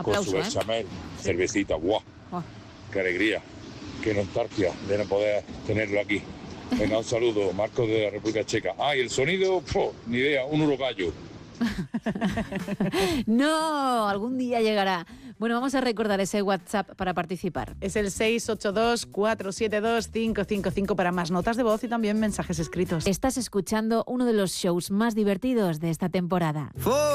Aplauso, con su bechamel, cervecita, ¡guau! Oh. ¡Qué alegría! ¡Qué nostalgia de no poder tenerlo aquí! Venga, un saludo, Marcos de la República Checa. Ah, y el sonido, ni idea, un urogallo. No, algún día llegará. Bueno, vamos a recordar ese WhatsApp para participar. Es el 682-472-555 para más notas de voz y también mensajes escritos. Estás escuchando uno de los shows más divertidos de esta temporada.